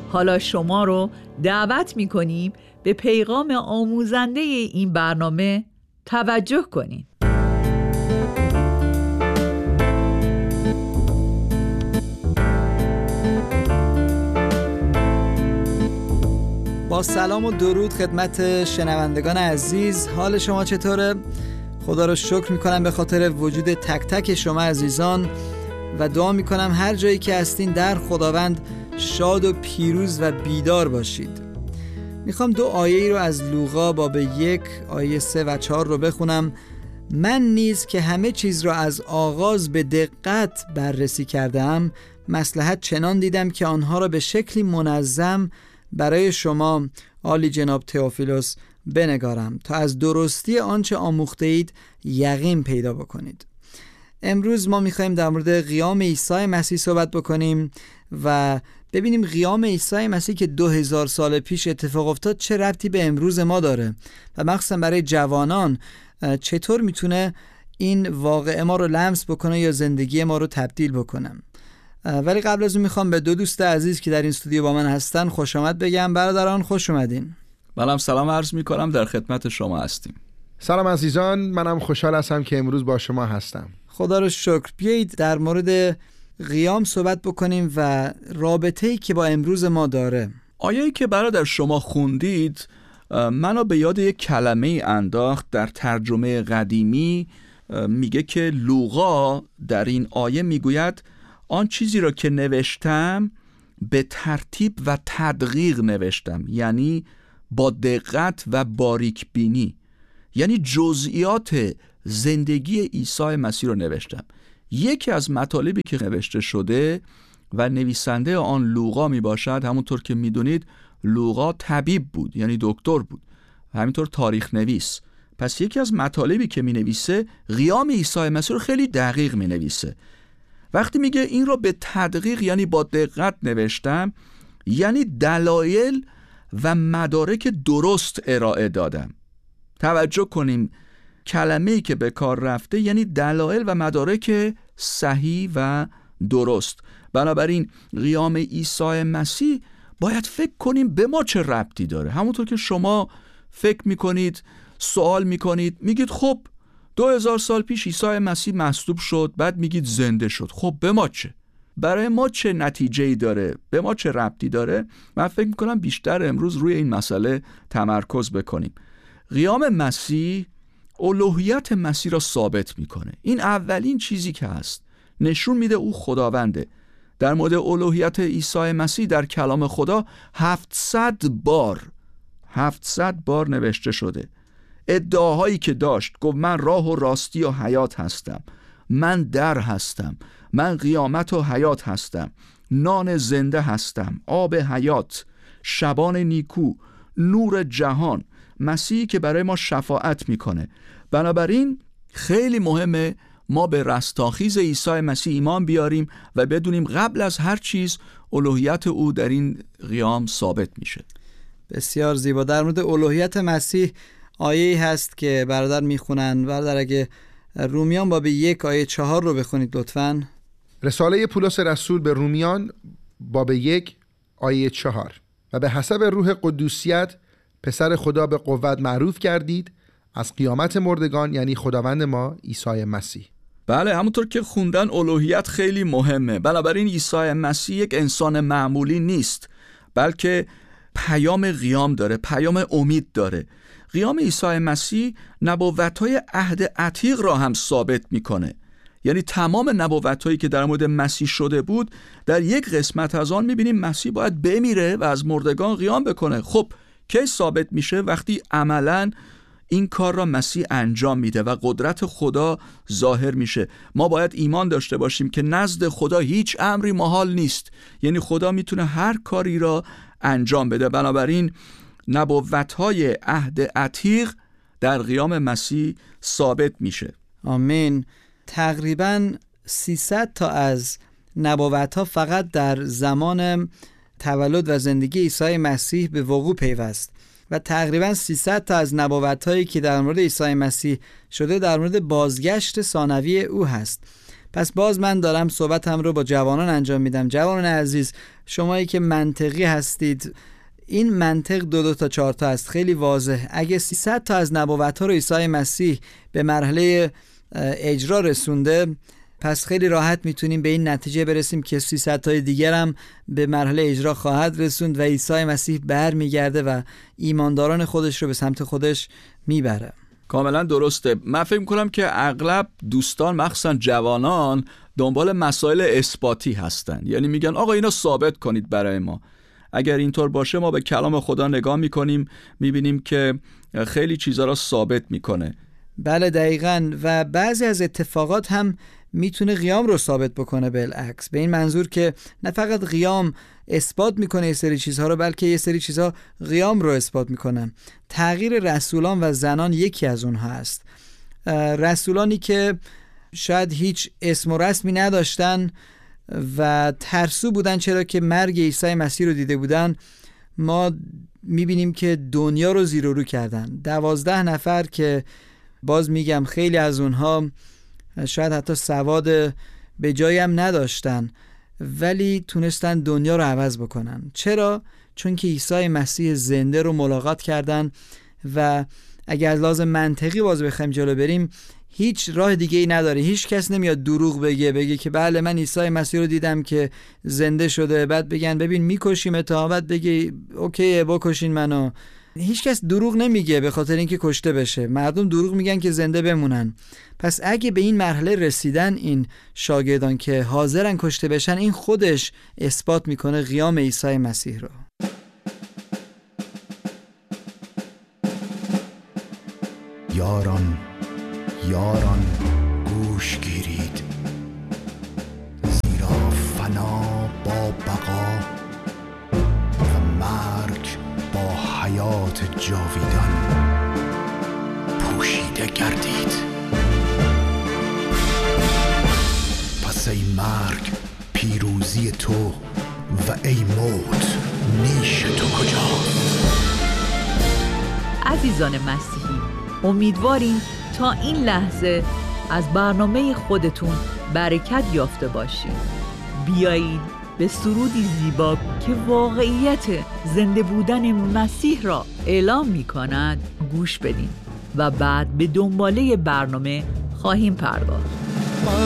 حالا شما رو دعوت می‌کنیم به پیغام آموزنده این برنامه توجه کنید. با سلام و درود خدمت شنوندگان عزیز، حال شما چطوره؟ خدا رو شکر میکنم به خاطر وجود تک تک شما عزیزان و دعا میکنم هر جایی که هستین در خداوند شاد و پیروز و بیدار باشید. میخوام 2 آیه رو از لوقا باب 1 آیه 3 و 4 رو بخونم. من نیز که همه چیز را از آغاز به دقت بررسی کردم، مصلحت چنان دیدم که آنها را به شکلی منظم برای شما عالی جناب تئوفیلوس بنگارم تا از درستی آنچه آموخته اید یقین پیدا بکنید. امروز ما میخوایم در مورد قیام عیسی مسیح صحبت بکنیم و ببینیم قیام عیسی مسیح که 2000 سال پیش اتفاق افتاد چه ربطی به امروز ما داره و مخصوصا برای جوانان چطور میتونه این واقعه ما رو لمس بکنه یا زندگی ما رو تبدیل بکنه. ولی قبل از اون میخوام به 2 دوست عزیز که در این استودیو با من هستن خوش آمد بگم. برادران خوش اومدین. منم سلام عرض میکنم، در خدمت شما هستیم. سلام عزیزان، منم خوشحال هستم که امروز با شما هستم. خدا رو شکر. بیایید در مورد قیام صحبت بکنیم و رابطه‌ای که با امروز ما داره. آیه‌ای که برادر شما خوندید منو به یاد یک کلمه انداخت. در ترجمه قدیمی میگه که لوقا در این آیه میگوید آن چیزی را که نوشتم به ترتیب و تدقیق نوشتم، یعنی با دقت و باریک بینی، یعنی جزئیات زندگی عیسی مسیح رو نوشتم. یکی از مطالبی که نوشته شده و نویسنده آن لوقا می باشد، همونطور که می دونید لوقا طبیب بود، یعنی دکتر بود، همینطور تاریخ نویس. پس یکی از مطالبی که می نویسه قیام عیسی مسیح رو خیلی دقیق می نویسه. وقتی میگه این رو به تدقیق یعنی با دقت نوشتم، یعنی دلایل و مدارک درست ارائه دادم. توجه کنیم کلمه‌ای که به کار رفته یعنی دلایل و مدارک صحیح و درست. بنابراین قیام عیسی مسیح باید فکر کنیم به ما چه ربطی داره. همونطور که شما فکر میکنید، سوال میکنید، میگید خب 2000 سال پیش عیسی مسیح مصلوب شد، بعد میگید زنده شد. خب به ما چه؟ برای ما چه نتیجه‌ای داره؟ به ما چه ربطی داره؟ من فکر میکنم بیشتر امروز روی این مسئله تمرکز بکنیم. قیام مسیح الوهیت مسیح را ثابت میکنه. این اولین چیزی که هست، نشون میده او خداونده. در مورد الوهیت عیسی مسیح در کلام خدا 700 بار نوشته شده. ادعاهایی که داشت، گفت من راه و راستی و حیات هستم، من در هستم، من قیامت و حیات هستم، نان زنده هستم، آب حیات، شبان نیکو، نور جهان، مسیحی که برای ما شفاعت میکنه. بنابراین خیلی مهمه ما به رستاخیز عیسی مسیح ایمان بیاریم و بدونیم قبل از هر چیز الوهیت او در این قیام ثابت میشه. بسیار زیبا. در مورد الوهیت مسیح آیه‌ای هست که برادر میخونن. برادر اگه رومیان باب 1 آیه 4 رو بخونید لطفاً. رساله پولس رسول به رومیان باب 1 آیه 4: و به حسب روح قدوسیت پسر خدا به قوت معروف کردید از قیامت مردگان، یعنی خداوند ما عیسی مسیح. بله، همونطور که خوندن الوهیت خیلی مهمه. بنابراین عیسی مسیح یک انسان معمولی نیست، بلکه پیام قیام داره، پیام امید داره. قیام عیسی مسیح نبوت‌های عهد عتیق را هم ثابت میکنه. یعنی تمام نبوت‌هایی که در مورد مسیح شده بود، در یک قسمت از آن میبینیم مسیح باید بمیره و از مردگان قیام بکنه. خب کی ثابت میشه؟ وقتی عملاً این کار را مسیح انجام میده و قدرت خدا ظاهر میشه. ما باید ایمان داشته باشیم که نزد خدا هیچ امری محال نیست. یعنی خدا میتونه هر کاری را انجام بده. بنابراین نبوت‌های عهد عتیق در قیام مسیح ثابت میشه. آمین. تقریباً 300 تا از نبوت‌ها فقط در زمان تولد و زندگی عیسی مسیح به وقوع پیوست و تقریباً 300 تا از نبوت‌هایی که در مورد عیسی مسیح شده در مورد بازگشت ثانوی او هست. پس باز من دارم صحبتم رو با جوانان انجام میدم. جوانان عزیز، شمایی که منطقی هستید، این منطق 2 تا 4 تا است، خیلی واضح. اگه 300 تا از نبوت‌ها رو عیسی مسیح به مرحله اجرا رسونده، پس خیلی راحت میتونیم به این نتیجه برسیم که 300 تای دیگر هم به مرحله اجرا خواهد رسوند و عیسی مسیح برمیگرده و ایمانداران خودش رو به سمت خودش میبره. کاملا درسته. من فکر می‌کنم که اغلب دوستان مخصوصا جوانان دنبال مسائل اثباتی هستن، یعنی میگن آقا اینو ثابت کنید برای ما. اگر اینطور باشه ما به کلام خدا نگاه میکنیم میبینیم که خیلی چیزا را ثابت میکنه. بله دقیقاً. و بعضی از اتفاقات هم میتونه قیام رو ثابت بکنه، بالعکس، به این منظور که نه فقط قیام اثبات میکنه یه سری چیزها رو، بلکه یه سری چیزها قیام رو اثبات میکنه. تغییر رسولان و زنان یکی از اونها است. رسولانی که شاید هیچ اسم و رسمی نداشتن و ترسو بودن چرا که مرگ عیسی مسیح رو دیده بودن، ما میبینیم که دنیا رو زیر و رو کردن. 12 نفر که باز میگم خیلی از اونها شاید حتی سواد به جایی هم نداشتن، ولی تونستن دنیا رو عوض بکنن. چرا؟ چون که عیسی مسیح زنده رو ملاقات کردن و اگر از لحاظ منطقی باز بخوایم جلو بریم، هیچ راه دیگه ای نداره. هیچ کس نمیاد دروغ بگه که بله من عیسی مسیح رو دیدم که زنده شده، بعد بگن ببین میکشیم تا، بعد بگی اوکی بکشین منو. هیچ کس دروغ نمیگه به خاطر اینکه کشته بشه. مردم دروغ میگن که زنده بمونن. پس اگه به این مرحله رسیدن این شاگردان که حاضرن کشته بشن، این خودش اثبات میکنه قیام عیسی مسیح رو. یاران گوش گیرید، زیرا فنا با بقا و مرگ با حیات جاویدان پوشیده گردید. پس ای مرگ پیروزی تو و ای موت نیش تو کجاست؟ عزیزان مسیحی، امیدواریم تا این لحظه از برنامه خودتون برکت یافته باشید. بیایید به سرودی زیبا که واقعیت زنده بودن مسیح را اعلام می کند گوش بدین و بعد به دنباله برنامه خواهیم پرداخت.